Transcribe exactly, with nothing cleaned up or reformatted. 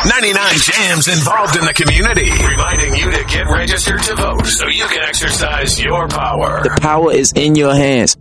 ninety-nine Jams involved in the community, reminding you to get registered to vote so you can exercise your power. The power is in your hands.